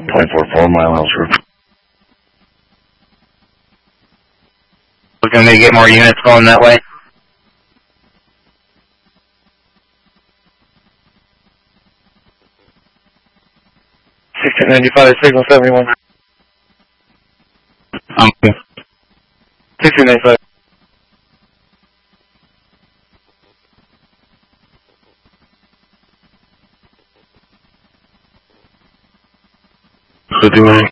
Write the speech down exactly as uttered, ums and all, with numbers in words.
twenty-four four Mile House Roof. Looking to get more units going that way. sixteen ninety-five, signal seventy-one. Um, sixteen ninety-five. fifty-nine.